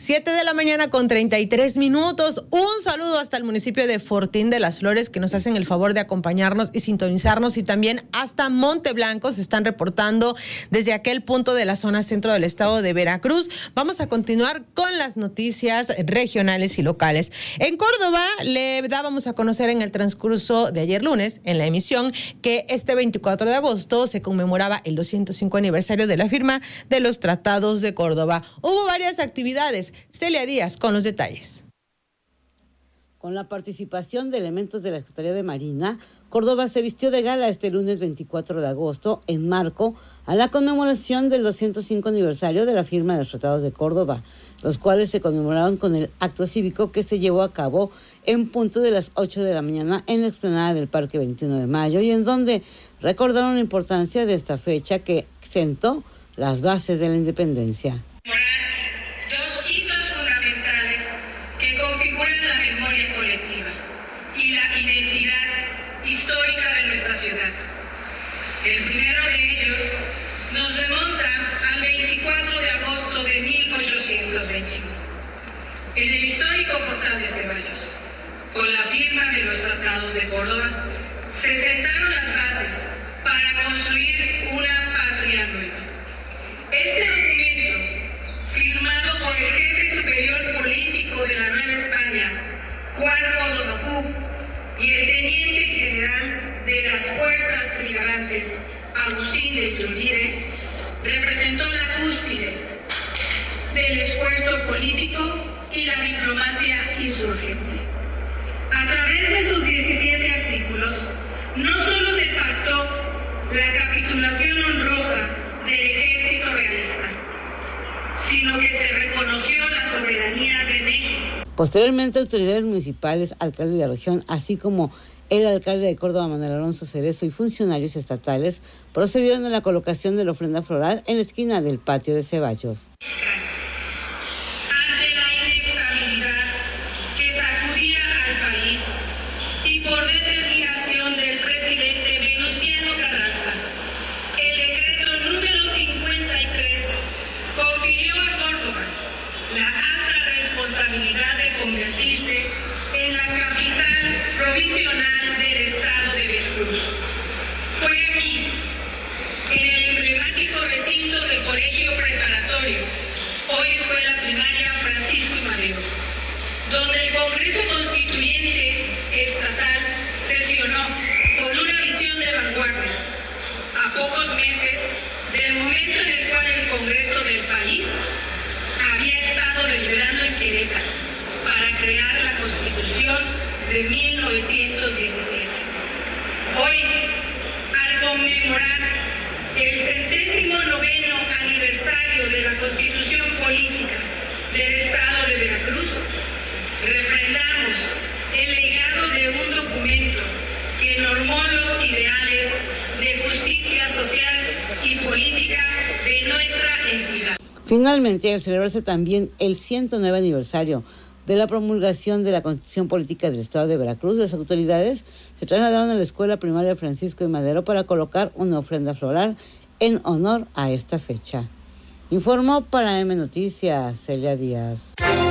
7:33 a.m. Un saludo hasta el municipio de Fortín de las Flores, que nos hacen el favor de acompañarnos y sintonizarnos, y también hasta Monteblanco se están reportando desde aquel punto de la zona centro del estado de Veracruz. Vamos a continuar con las noticias regionales y locales. En Córdoba le dábamos a conocer en el transcurso de ayer lunes, en la emisión, que este 24 de agosto se conmemoraba el 205 aniversario de la firma de los Tratados de Córdoba. Hubo varias actividades. Celia Díaz con los detalles. Con la participación de elementos de la Secretaría de Marina, Córdoba se vistió de gala este lunes 24 de agosto en marco a la conmemoración del 205 aniversario de la firma de los Tratados de Córdoba, los cuales se conmemoraron con el acto cívico que se llevó a cabo en punto de las 8 de la mañana en la explanada del Parque 21 de Mayo, y en donde recordaron la importancia de esta fecha que sentó las bases de la independencia. Dos hitos fundamentales que configuran la memoria colectiva y la identidad histórica de nuestra ciudad. El primero de ellos nos remonta al 24 de agosto de 1821. En el histórico Portal de Ceballos, con la firma de los Tratados de Córdoba, se sentaron las bases para construir una patria nueva. Este documento, firmado por el jefe superior político de la Nueva España, Juan O'Donoghue, y el teniente general de las fuerzas trigarantes, Agustín de Iturbide, representó la cúspide del esfuerzo político y la diplomacia insurgente. A través de sus 17 artículos, no solo se pactó la capitulación honrosa del ejército realista, sino que se reconoció la soberanía de México. Posteriormente, autoridades municipales, alcalde de la región, así como el alcalde de Córdoba, Manuel Alonso Cerezo, y funcionarios estatales procedieron a la colocación de la ofrenda floral en la esquina del patio de Ceballos. Ante la inestabilidad que sacudía al país y por determinación del presidente Venustiano Carranza, el decreto número 53 confirió a Córdoba la alta responsabilidad de convertirse en la capital provisional del estado de Veracruz. Fue aquí, en el emblemático recinto del Colegio Preparatorio, hoy Escuela Primaria Francisco y Madero, donde el Congreso Constituyente Estatal sesionó con una visión de vanguardia, a pocos meses del momento en el cual el Congreso del país había estado deliberando en Querétaro para crear la Constitución de 1917. Hoy, al conmemorar el 109º aniversario de la Constitución Política del Estado de Veracruz, refrendamos el legado de un documento que normó los ideales de justicia social y política de nuestra entidad. Finalmente, al celebrarse también el 109 aniversario de la promulgación de la Constitución Política del Estado de Veracruz, las autoridades se trasladaron a la Escuela Primaria Francisco y Madero para colocar una ofrenda floral en honor a esta fecha. Informó para M Noticias, Celia Díaz.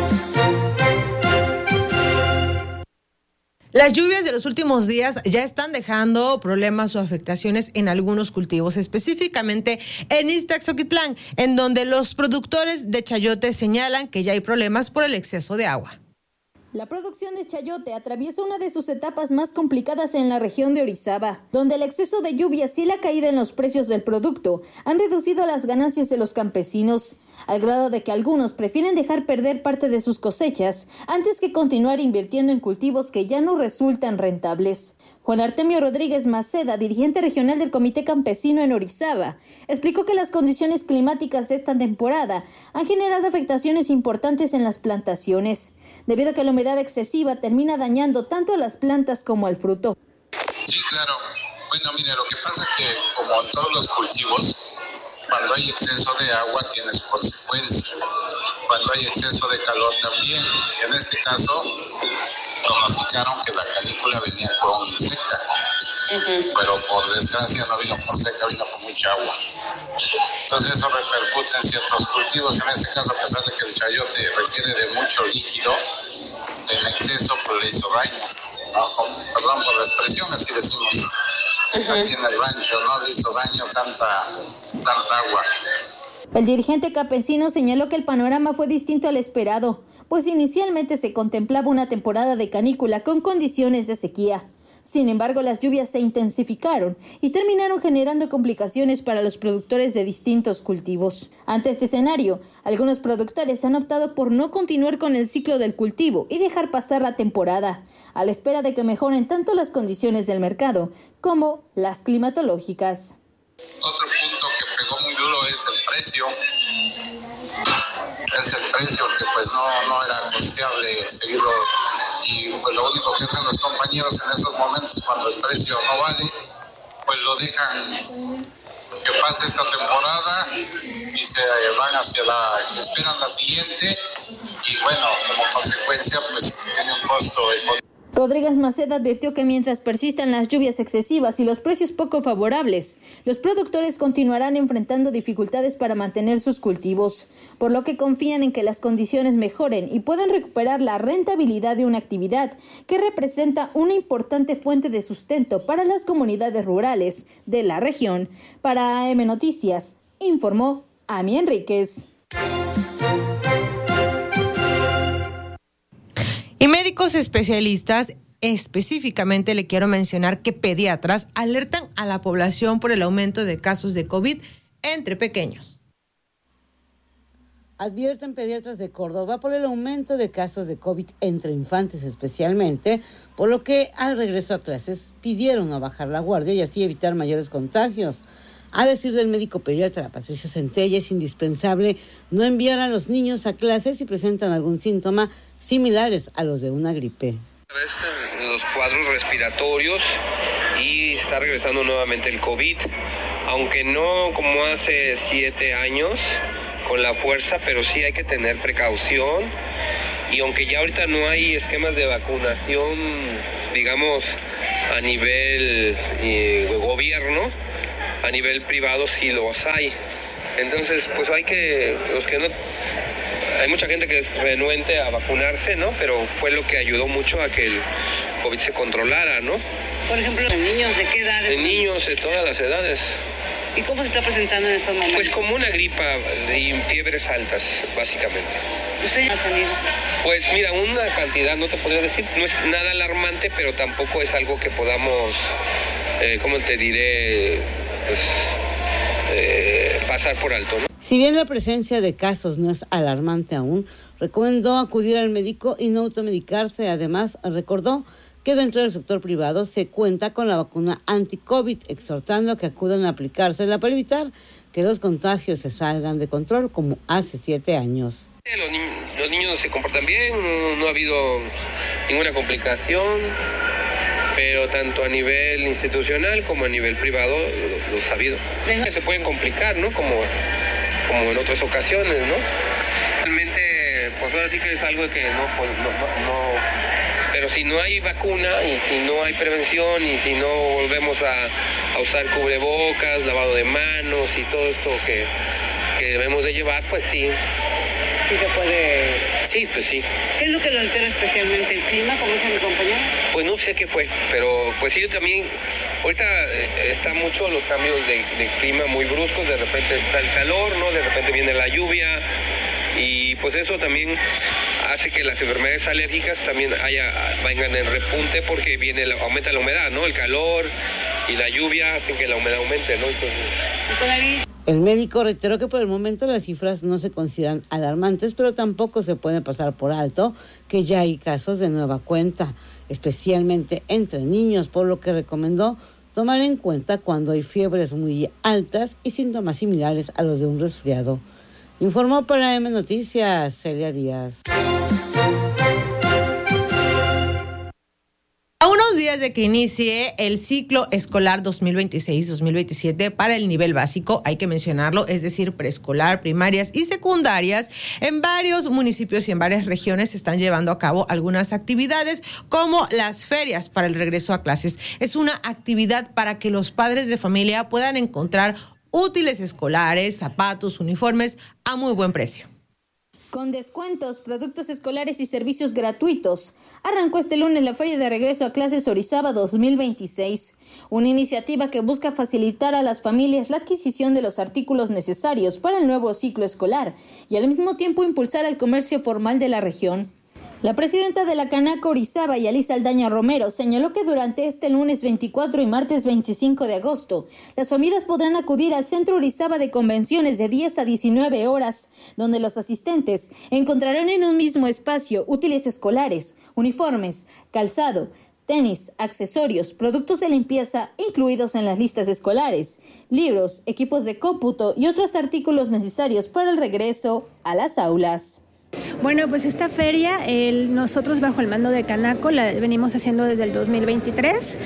Las lluvias de los últimos días ya están dejando problemas o afectaciones en algunos cultivos, específicamente en Ixtaxoquitlán, en donde los productores de chayote señalan que ya hay problemas por el exceso de agua. La producción de chayote atraviesa una de sus etapas más complicadas en la región de Orizaba, donde el exceso de lluvias y la caída en los precios del producto han reducido las ganancias de los campesinos, al grado de que algunos prefieren dejar perder parte de sus cosechas antes que continuar invirtiendo en cultivos que ya no resultan rentables. Juan Artemio Rodríguez Maceda, dirigente regional del Comité Campesino en Orizaba, explicó que las condiciones climáticas de esta temporada han generado afectaciones importantes en las plantaciones, debido a que la humedad excesiva termina dañando tanto a las plantas como al fruto. Sí, claro. Bueno, mire, lo que pasa es que, como en todos los cultivos, cuando hay exceso de agua tiene su consecuencia. Cuando hay exceso de calor también. En este caso, pronosticaron que la canícula venía con seca. Pero por desgracia no vino con seca, vino con mucha agua. Entonces eso repercute en ciertos cultivos. En ese caso, a pesar de que el chayote requiere de mucho líquido, en exceso pues le hizo daño, ¿no? Perdón por la expresión, así decimos aquí en el rancho, no le hizo daño tanta agua. El dirigente campesino señaló que el panorama fue distinto al esperado, pues inicialmente se contemplaba una temporada de canícula con condiciones de sequía. Sin embargo, las lluvias se intensificaron y terminaron generando complicaciones para los productores de distintos cultivos. Ante este escenario, algunos productores han optado por no continuar con el ciclo del cultivo y dejar pasar la temporada, a la espera de que mejoren tanto las condiciones del mercado como las climatológicas. Otro punto que pegó muy duro es el precio. Es el precio que pues no era costeable seguirlo, y pues lo único que hacen los compañeros en esos momentos cuando el precio no vale, pues lo dejan que pase esta temporada y se van esperan la siguiente, y bueno, como consecuencia pues tiene un costo económico. Rodríguez Maceda advirtió que mientras persistan las lluvias excesivas y los precios poco favorables, los productores continuarán enfrentando dificultades para mantener sus cultivos, por lo que confían en que las condiciones mejoren y puedan recuperar la rentabilidad de una actividad que representa una importante fuente de sustento para las comunidades rurales de la región. Para AM Noticias, informó Ami Enríquez. Y médicos especialistas, específicamente le quiero mencionar que pediatras alertan a la población por el aumento de casos de COVID entre pequeños. Advierten pediatras de Córdoba por el aumento de casos de COVID entre infantes especialmente, por lo que al regreso a clases pidieron no bajar la guardia y así evitar mayores contagios. A decir del médico pediatra Patricio Centella, es indispensable no enviar a los niños a clases si presentan algún síntoma similares a los de una gripe. Los cuadros respiratorios y está regresando nuevamente el COVID, aunque no como hace 7 años con la fuerza, pero sí hay que tener precaución. Y aunque ya ahorita no hay esquemas de vacunación, digamos, a nivel gobierno, a nivel privado sí los hay. Entonces, pues hay mucha gente que es renuente a vacunarse, ¿no? Pero fue lo que ayudó mucho a que el COVID se controlara, ¿no? Por ejemplo, ¿en niños de qué edades? En niños de todas las edades. ¿Y cómo se está presentando en estos momentos? Pues como una gripa y fiebres altas, básicamente. ¿Usted ya ha tenido? Pues mira, una cantidad no te podría decir, no es nada alarmante, pero tampoco es algo que podamos, ¿cómo te diré? Pues pasar por alto, ¿no? Si bien la presencia de casos no es alarmante aún, recomendó acudir al médico y no automedicarse. Además, recordó que dentro del sector privado se cuenta con la vacuna anti-COVID, exhortando a que acudan a aplicársela para evitar que los contagios se salgan de control como hace 7 años. Los niños se comportan bien, no ha habido ninguna complicación, pero tanto a nivel institucional como a nivel privado lo ha habido. Se pueden complicar, ¿no? Como en otras ocasiones, ¿no? Realmente, pues ahora sí que es algo que no, pero si no hay vacuna y si no hay prevención y si no volvemos a usar cubrebocas, lavado de manos y todo esto que debemos de llevar, pues sí. Sí se puede. Sí, pues sí. ¿Qué es lo que lo altera especialmente? ¿El clima, como dice mi compañero? Pues no sé qué fue, pero pues sí, yo también, ahorita está mucho los cambios de clima muy bruscos, de repente está el calor, ¿no? De repente viene la lluvia y pues eso también hace que las enfermedades alérgicas también vengan en repunte porque aumenta la humedad, ¿no? El calor y la lluvia hacen que la humedad aumente, ¿no? Entonces... El médico reiteró que por el momento las cifras no se consideran alarmantes, pero tampoco se puede pasar por alto que ya hay casos de nueva cuenta, especialmente entre niños, por lo que recomendó tomar en cuenta cuando hay fiebres muy altas y síntomas similares a los de un resfriado. Informó para AM Noticias, Celia Díaz. A unos días de que inicie el ciclo escolar 2026-2027 para el nivel básico, hay que mencionarlo, es decir, preescolar, primarias y secundarias, en varios municipios y en varias regiones se están llevando a cabo algunas actividades como las ferias para el regreso a clases. Es una actividad para que los padres de familia puedan encontrar útiles escolares, zapatos, uniformes a muy buen precio. Con descuentos, productos escolares y servicios gratuitos. Arrancó este lunes la Feria de Regreso a Clases Orizaba 2026, una iniciativa que busca facilitar a las familias la adquisición de los artículos necesarios para el nuevo ciclo escolar y al mismo tiempo impulsar el comercio formal de la región. La presidenta de la Canaco Orizaba, Yalisa Aldaña Romero, señaló que durante este lunes 24 y martes 25 de agosto, las familias podrán acudir al Centro Orizaba de Convenciones de 10 a 19 horas, donde los asistentes encontrarán en un mismo espacio útiles escolares, uniformes, calzado, tenis, accesorios, productos de limpieza incluidos en las listas escolares, libros, equipos de cómputo y otros artículos necesarios para el regreso a las aulas. Bueno, pues esta feria, nosotros bajo el mando de Canaco la venimos haciendo desde el 2023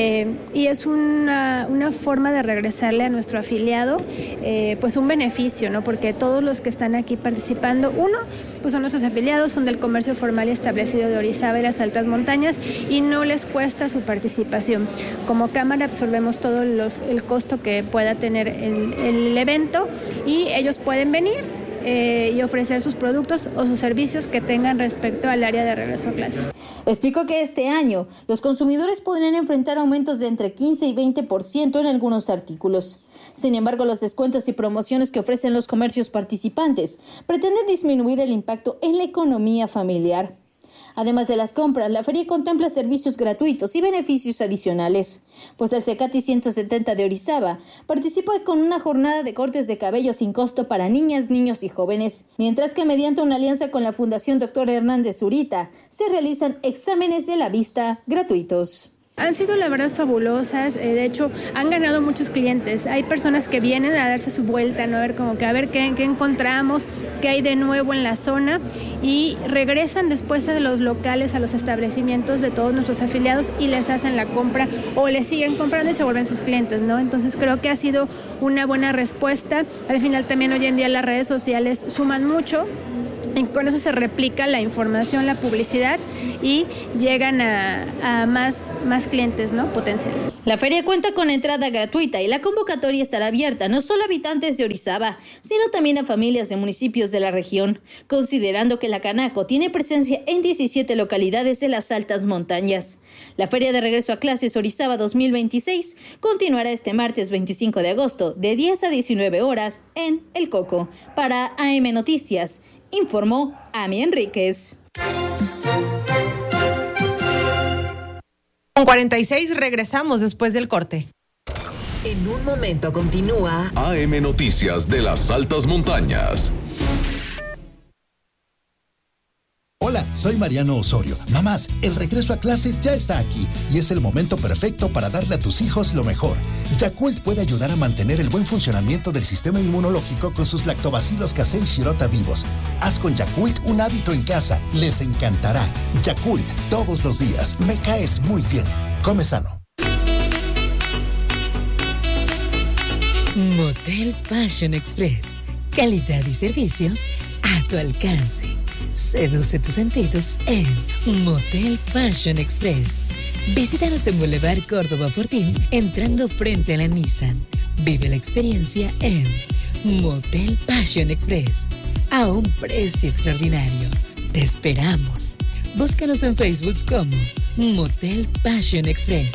y es una forma de regresarle a nuestro afiliado pues un beneficio, ¿no? Porque todos los que están aquí participando, pues son nuestros afiliados, son del comercio formal y establecido de Orizaba y las altas montañas y no les cuesta su participación. Como cámara absorbemos todo el costo que pueda tener el evento y ellos pueden venir y ofrecer sus productos o sus servicios que tengan respecto al área de regreso a clases. Explicó que este año los consumidores podrían enfrentar aumentos de entre 15 y 20% en algunos artículos. Sin embargo, los descuentos y promociones que ofrecen los comercios participantes pretenden disminuir el impacto en la economía familiar. Además de las compras, la feria contempla servicios gratuitos y beneficios adicionales, pues el Cecati 170 de Orizaba participa con una jornada de cortes de cabello sin costo para niñas, niños y jóvenes, mientras que mediante una alianza con la Fundación Dr. Hernández Zurita se realizan exámenes de la vista gratuitos. Han sido la verdad fabulosas, de hecho han ganado muchos clientes, hay personas que vienen a darse su vuelta, ¿no? A ver qué encontramos, qué hay de nuevo en la zona y regresan después a los locales, a los establecimientos de todos nuestros afiliados y les hacen la compra o les siguen comprando y se vuelven sus clientes, ¿no? Entonces creo que ha sido una buena respuesta, al final también hoy en día las redes sociales suman mucho. Y con eso se replica la información, la publicidad y llegan a más clientes, ¿no? Potenciales. La feria cuenta con entrada gratuita y la convocatoria estará abierta no solo a habitantes de Orizaba, sino también a familias de municipios de la región, considerando que la Canaco tiene presencia en 17 localidades de las altas montañas. La Feria de Regreso a Clases Orizaba 2026 continuará este martes 25 de agosto de 10 a 19 horas en El Coco. Para AM Noticias, informó Ami Enríquez. Con 46 regresamos después del corte. En un momento continúa AM Noticias de las altas montañas. Hola, soy Mariano Osorio. Mamás, el regreso a clases ya está aquí y es el momento perfecto para darle a tus hijos lo mejor. Yakult puede ayudar a mantener el buen funcionamiento del sistema inmunológico con sus lactobacilos casei shirota vivos. Haz con Yakult un hábito en casa. Les encantará. Yakult, todos los días. Me caes muy bien. Come sano. Motel Fashion Express. Calidad y servicios a tu alcance. Seduce tus sentidos en Motel Fashion Express. Visítanos en Boulevard Córdoba Fortín, entrando frente a la Nissan. Vive la experiencia en Motel Fashion Express, a un precio extraordinario. Te esperamos. Búscanos en Facebook como Motel Fashion Express.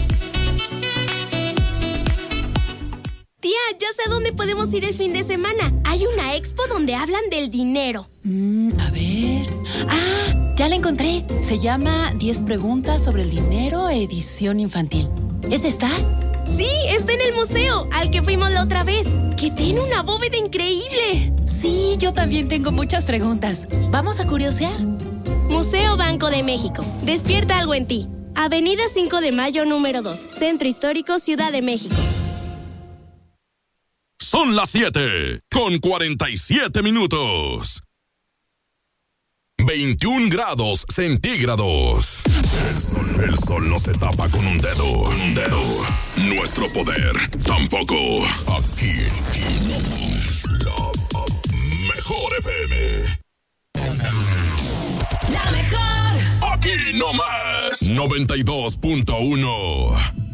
Tía, ya sé a dónde podemos ir el fin de semana. Hay una expo donde hablan del dinero. A ver. ¡Ah! Ya la encontré. Se llama 10 preguntas sobre el dinero, edición infantil. ¿Es esta? Sí, está en el museo, al que fuimos la otra vez, que tiene una bóveda increíble. Sí, yo también tengo muchas preguntas. ¿Vamos a curiosear? Museo Banco de México. Despierta algo en ti. Avenida 5 de Mayo, número 2. Centro Histórico, Ciudad de México. Son las 7 con 47 minutos. 21 grados centígrados. El sol no se tapa con un dedo. Nuestro poder tampoco. Aquí la mejor FM. La mejor. Aquí no más. 92.1.